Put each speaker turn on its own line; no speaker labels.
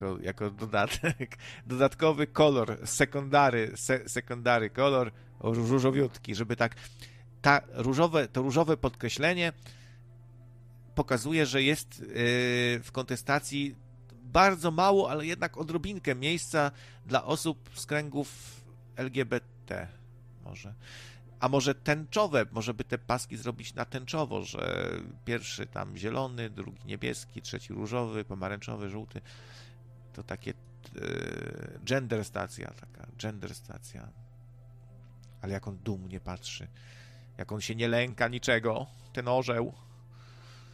jako dodatek, dodatkowy kolor, secondary kolor, różowiutki, żeby tak to różowe podkreślenie pokazuje, że jest w kontestacji bardzo mało, ale jednak odrobinkę miejsca dla osób z kręgów LGBT może. A może tęczowe, może by te paski zrobić na tęczowo, że pierwszy tam zielony, drugi niebieski, trzeci różowy, pomarańczowy, żółty. To takie gender stacja. Ale jak on dumnie patrzy, jak on się nie lęka niczego, ten orzeł.